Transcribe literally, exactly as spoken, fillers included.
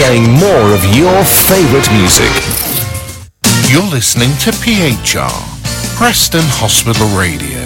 playing more of your favourite music. You're listening to P H R, Preston Hospital Radio.